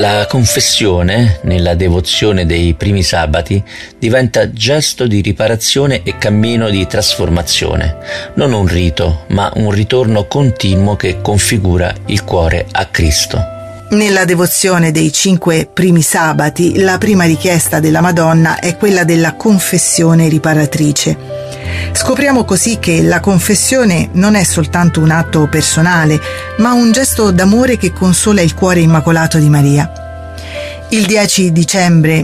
La confessione, nella devozione dei primi sabati, diventa gesto di riparazione e cammino di trasformazione, non un rito, ma un ritorno continuo che configura il cuore a Cristo. Nella devozione dei 5 primi sabati, la prima richiesta della Madonna è quella della confessione riparatrice. Scopriamo così che la confessione non è soltanto un atto personale, ma un gesto d'amore che consola il cuore immacolato di Maria. Il 10 dicembre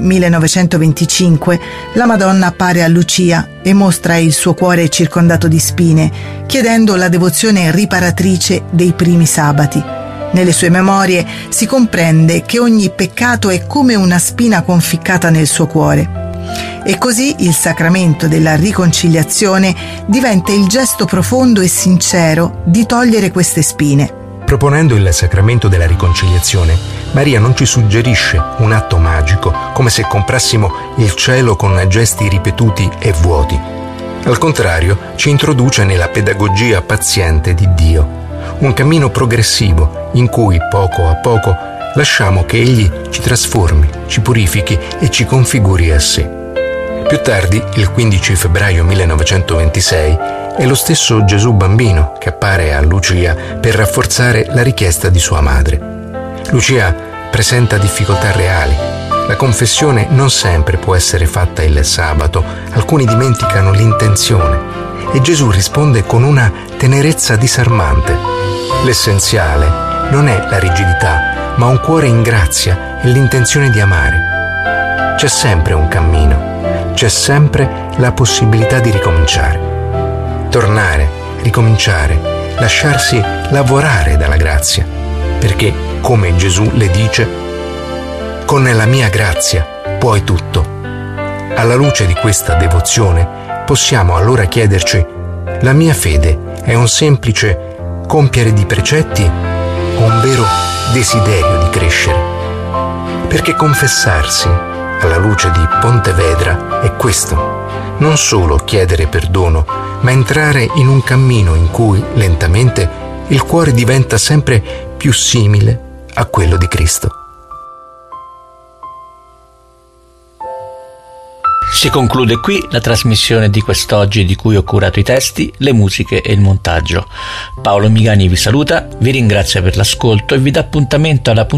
1925 la Madonna appare a Lucia e mostra il suo cuore circondato di spine, chiedendo la devozione riparatrice dei primi sabati. Nelle sue memorie si comprende che ogni peccato è come una spina conficcata nel suo cuore. E così il sacramento della riconciliazione diventa il gesto profondo e sincero di togliere queste spine. Proponendo il sacramento della riconciliazione, Maria non ci suggerisce un atto magico, come se comprassimo il cielo con gesti ripetuti e vuoti. Al contrario, ci introduce nella pedagogia paziente di Dio, un cammino progressivo in cui poco a poco lasciamo che Egli ci trasformi, ci purifichi e ci configuri a sé. Più tardi, il 15 febbraio 1926, è lo stesso Gesù bambino che appare a Lucia per rafforzare la richiesta di sua madre. Lucia presenta difficoltà reali. La confessione non sempre può essere fatta il sabato, alcuni dimenticano l'intenzione e Gesù risponde con una tenerezza disarmante. L'essenziale non è la rigidità, ma un cuore in grazia e l'intenzione di amare. C'è sempre un cammino. C'è sempre la possibilità di ricominciare. Tornare, ricominciare, lasciarsi lavorare dalla grazia. Perché, come Gesù le dice, con la mia grazia puoi tutto. Alla luce di questa devozione possiamo allora chiederci: la mia fede è un semplice compiere di precetti o un vero desiderio di crescere? Perché confessarsi alla luce di Pontevedra è questo: non solo chiedere perdono, ma entrare in un cammino in cui lentamente il cuore diventa sempre più simile a quello di Cristo. Si conclude qui la trasmissione di quest'oggi, di cui ho curato i testi, le musiche e il montaggio. Paolo Migani vi saluta, vi ringrazia per l'ascolto e vi dà appuntamento alla